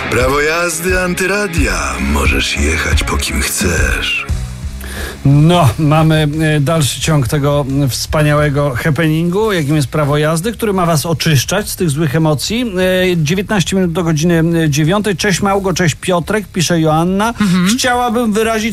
Prawo jazdy Antyradia. Możesz jechać po kim chcesz. No, mamy dalszy ciąg tego wspaniałego happeningu, jakim jest prawo jazdy, który ma was oczyszczać z tych złych emocji. 19 minut do godziny 9. Cześć Małgo, cześć Piotrek, pisze Joanna. Chciałabym wyrazić